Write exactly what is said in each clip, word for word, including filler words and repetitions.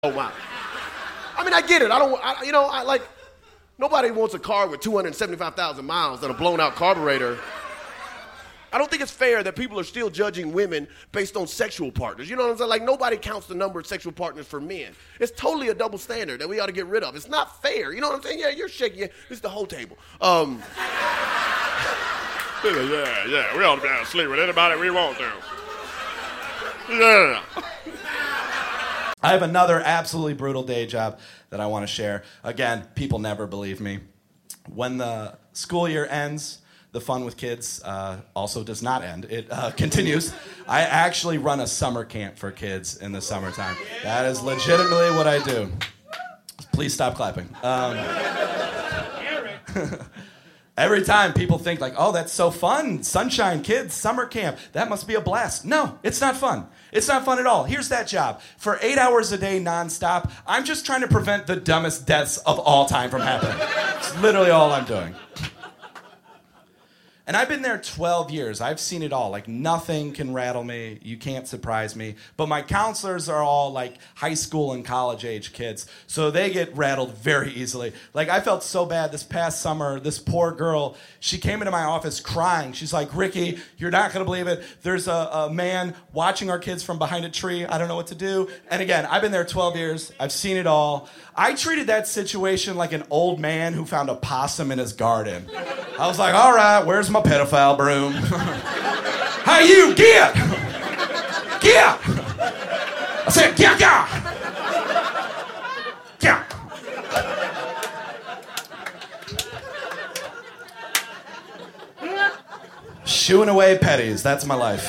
Oh, wow. I mean, I get it. I don't, I, you know, I like, nobody wants a car with two hundred seventy-five thousand miles and a blown out carburetor. I don't think it's fair that people are still judging women based on sexual partners. You know what I'm saying? Like, nobody counts the number of sexual partners for men. It's totally a double standard that we ought to get rid of. It's not fair. You know what I'm saying? Yeah, you're shaking. Yeah, this is the whole table. Um, yeah, yeah, we ought to be able to sleep with anybody we want to. Yeah. I have another absolutely brutal day job that I want to share. Again, people never believe me. When the school year ends, the fun with kids uh, also does not end. It uh, continues. I actually run a summer camp for kids in the summertime. That is legitimately what I do. Please stop clapping. Um, every time people think like, oh, that's so fun. Sunshine Kids, summer camp. That must be a blast. No, it's not fun. It's not fun at all. Here's that job. For eight hours a day nonstop, I'm just trying to prevent the dumbest deaths of all time from happening. It's literally all I'm doing. And I've been there twelve years. I've seen it all. Like, nothing can rattle me. You can't surprise me. But my counselors are all, like, high school and college-age kids. So they get rattled very easily. Like, I felt so bad this past summer. This poor girl, she came into my office crying. She's like, Ricky, you're not going to believe it. There's a, a man watching our kids from behind a tree. I don't know what to do. And again, I've been there twelve years. I've seen it all. I treated that situation like an old man who found a possum in his garden. I was like, all right, where's my pedophile broom? How you? Get! Get! I said, get, get! Get! Shooing away petties, that's my life.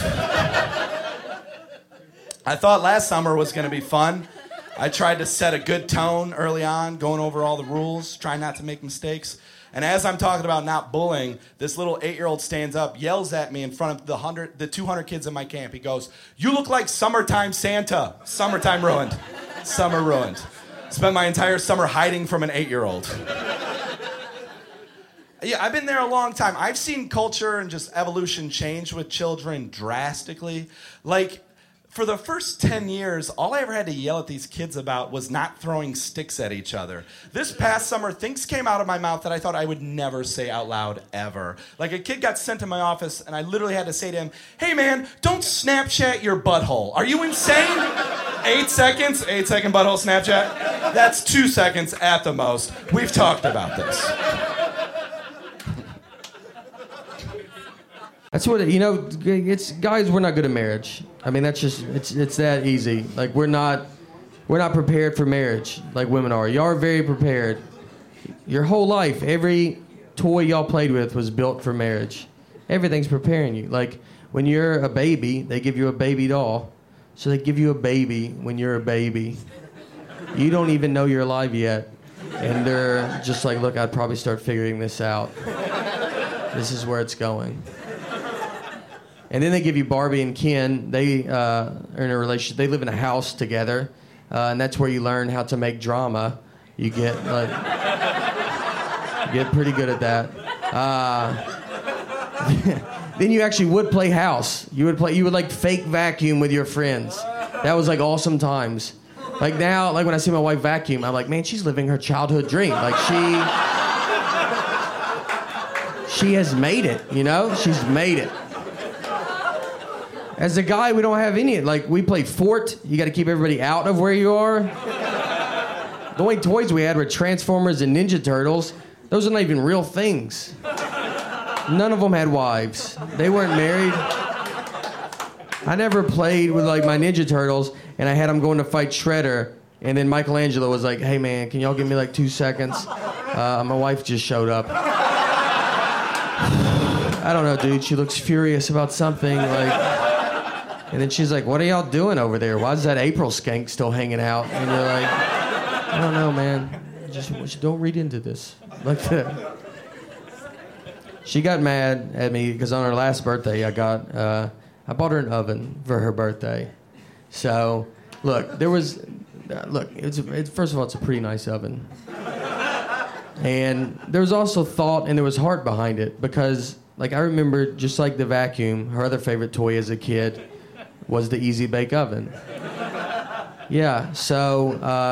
I thought last summer was going to be fun. I tried to set a good tone early on, going over all the rules, trying not to make mistakes. And as I'm talking about not bullying, this little eight-year-old stands up, yells at me in front of the hundred, the two hundred kids in my camp. He goes, "You look like summertime Santa." Summertime ruined. Summer ruined. Spent my entire summer hiding from an eight-year-old. Yeah, I've been there a long time. I've seen culture and just evolution change with children drastically. Like, for the first ten years, all I ever had to yell at these kids about was not throwing sticks at each other. This past summer, things came out of my mouth that I thought I would never say out loud, ever. Like, a kid got sent to my office, and I literally had to say to him, "Hey, man, don't Snapchat your butthole. Are you insane?" Eight seconds, eight second butthole Snapchat. That's two seconds at the most. We've talked about this. That's what, you know, it's, guys, we're not good at marriage. I mean, that's just, it's it's that easy. Like, we're not, we're not prepared for marriage like women are. Y'all are very prepared. Your whole life, every toy y'all played with was built for marriage. Everything's preparing you. Like, when you're a baby, they give you a baby doll. So they give you a baby when you're a baby. You don't even know you're alive yet. And they're just like, look, I'd probably start figuring this out. This is where it's going. And then they give you Barbie and Ken. They uh, are in a relationship. They live in a house together, uh, and that's where you learn how to make drama. You get like, you get pretty good at that. Uh, then you actually would play house. You would play. You would like fake vacuum with your friends. That was like awesome times. Like now, like when I see my wife vacuum, I'm like, man, she's living her childhood dream. Like she, she has made it. You know, she's made it. As a guy, we don't have any. Like, we play Fort. You got to keep everybody out of where you are. The only toys we had were Transformers and Ninja Turtles. Those are not even real things. None of them had wives. They weren't married. I never played with, like, my Ninja Turtles, and I had them going to fight Shredder. And then Michelangelo was like, hey, man, can y'all give me, like, two seconds? Uh, my wife just showed up. I don't know, dude. She looks furious about something, like... And then she's like, what are y'all doing over there? Why is that April skank still hanging out? And you're like, I don't know, man. Just, just don't read into this. Like that. She got mad at me because on her last birthday, I got, uh, I bought her an oven for her birthday. So, look, there was, uh, look, it's, it's first of all, it's a pretty nice oven. And there was also thought and there was heart behind it because, like, I remember just like the vacuum, her other favorite toy as a kid was the Easy Bake Oven. Yeah. So. Uh,